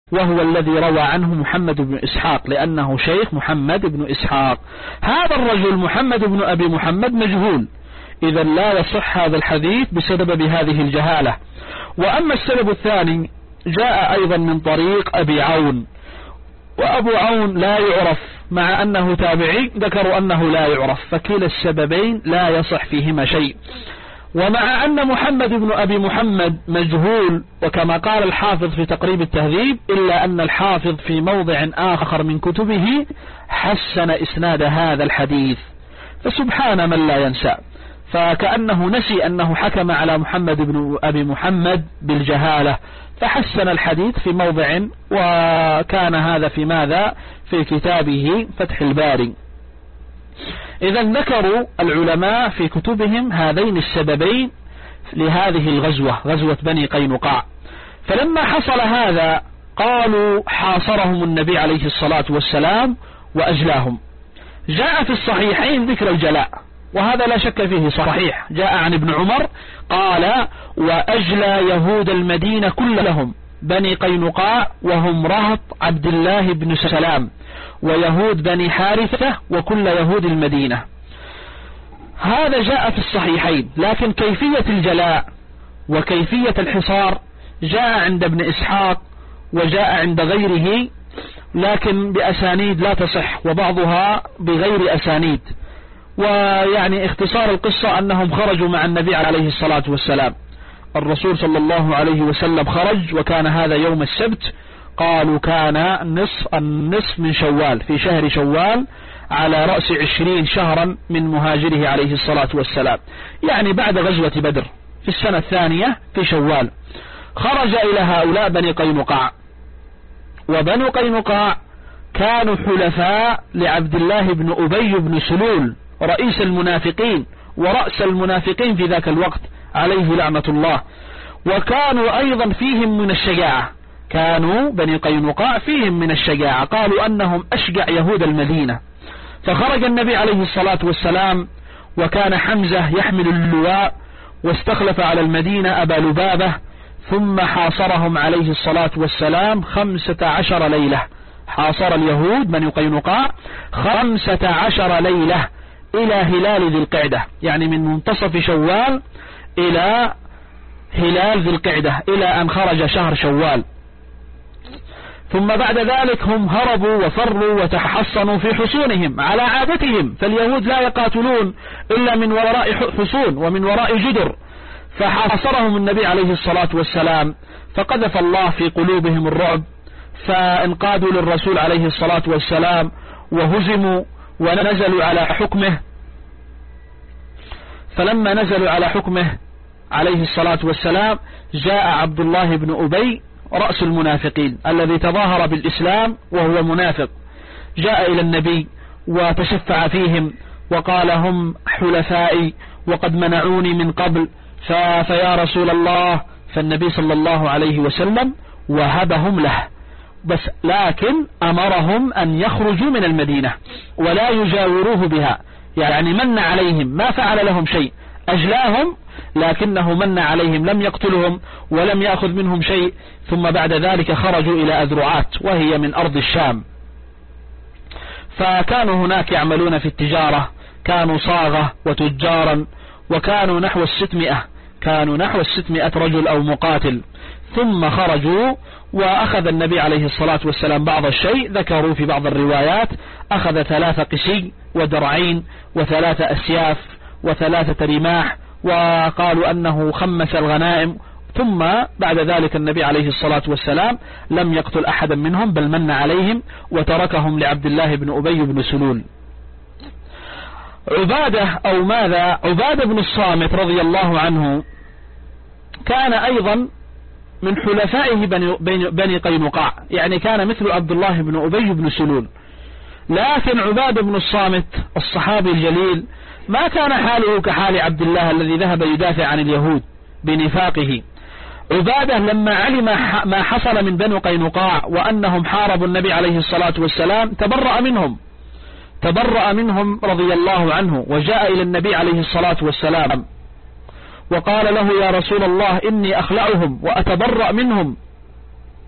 وهو الذي روى عنه محمد بن إسحاق، لأنه شيخ محمد بن إسحاق. هذا الرجل محمد بن أبي محمد مجهول، إذا لا يصح هذا الحديث بسبب هذه الجهالة. وأما السبب الثاني جاء أيضا من طريق أبي عون، وأبو عون لا يعرف، مع أنه تابعي ذكروا أنه لا يعرف، فكلا السببين لا يصح فيهما شيء. ومع أن محمد بن أبي محمد مجهول، وكما قال الحافظ في تقريب التهذيب، إلا أن الحافظ في موضع آخر من كتبه حسن إسناد هذا الحديث، فسبحان من لا ينسى، فكأنه نسي أنه حكم على محمد بن أبي محمد بالجهالة، فحسن الحديث في موضع، وكان هذا في ماذا؟ في كتابه فتح الباري. إذا ذكروا العلماء في كتبهم هذين السببين لهذه الغزوة، غزوة بني قينقاع. فلما حصل هذا قالوا حاصرهم النبي عليه الصلاة والسلام وأجلاهم. جاء في الصحيحين ذكر الجلاء، وهذا لا شك فيه صحيح، جاء عن ابن عمر قال: وأجلى يهود المدينة كلهم بني قينقاع وهم رهط عبد الله بن سلام ويهود بني حارثة وكل يهود المدينة. هذا جاء في الصحيحين، لكن كيفية الجلاء وكيفية الحصار جاء عند ابن إسحاق وجاء عند غيره، لكن بأسانيد لا تصح، وبعضها بغير أسانيد. ويعني اختصار القصة أنهم خرجوا مع النبي عليه الصلاة والسلام، الرسول صلى الله عليه وسلم خرج، وكان هذا يوم السبت، قالوا كان النصف من شوال، في شهر شوال، على رأس 20 شهرا من مهاجره عليه الصلاة والسلام، يعني بعد غزوة بدر في السنة الثانية في شوال. خرج إلى هؤلاء بني قينقاع، وبنو قينقاع كانوا حلفاء لعبد الله بن أبي بن سلول رئيس المنافقين ورأس المنافقين في ذاك الوقت عليه لعنة الله، وكانوا أيضا فيهم من الشجاعة، كانوا بني قينقاع فيهم من الشجاعة، قالوا أنهم أشجع يهود المدينة. فخرج النبي عليه الصلاة والسلام، وكان حمزة يحمل اللواء، واستخلف على المدينة أبا لبابة، ثم حاصرهم عليه الصلاة والسلام 15 ليلة. حاصر اليهود بني قينقاع 15 ليلة إلى هلال ذي القعدة، يعني من منتصف شوال إلى هلال ذي القعدة، إلى أن خرج شهر شوال. ثم بعد ذلك هم هربوا وفروا وتحصنوا في حصونهم على عادتهم، فاليهود لا يقاتلون إلا من وراء حصون ومن وراء جدر، فحاصرهم النبي عليه الصلاة والسلام، فقذف الله في قلوبهم الرعب، فانقادوا للرسول عليه الصلاة والسلام وهزموا ونزلوا على حكمه. فلما نزلوا على حكمه عليه الصلاة والسلام جاء عبد الله بن أبي رأس المنافقين الذي تظاهر بالإسلام وهو منافق، جاء إلى النبي وتشفع فيهم وقال: هم حلفائي وقد منعوني من قبل، فيا رسول الله. فالنبي صلى الله عليه وسلم وهبهم له، بس لكن أمرهم أن يخرجوا من المدينة ولا يجاوروه بها، يعني من عليهم، ما فعل لهم شيء، أجلاهم لكنه من عليهم، لم يقتلهم ولم يأخذ منهم شيء. ثم بعد ذلك خرجوا إلى أذرعات، وهي من أرض الشام، فكانوا هناك يعملون في التجارة، كانوا صاغة وتجارا، وكانوا نحو 600، كانوا نحو 600 رجل أو مقاتل. ثم خرجوا، وأخذ النبي عليه الصلاة والسلام بعض الشيء، ذكروا في بعض الروايات أخذ 3 قسي ودرعين و3 أسياف و3 رماح، وقالوا أنه خمس الغنائم. ثم بعد ذلك النبي عليه الصلاة والسلام لم يقتل أحدا منهم، بل من عليهم وتركهم لعبد الله بن أبي بن سلول. عبادة بن الصامت رضي الله عنه كان أيضا من حلفائه بني قينقاع، يعني كان مثل عبد الله بن أبي بن سلول. لكن عبادة بن الصامت الصحابي الجليل ما كان حاله كحال عبد الله الذي ذهب يدافع عن اليهود بنفاقه. عبادة لما علم ما حصل من بني قينقاع وأنهم حاربوا النبي عليه الصلاة والسلام تبرأ منهم رضي الله عنه، وجاء إلى النبي عليه الصلاة والسلام وقال له: يا رسول الله، إني أخلعهم وأتبرأ منهم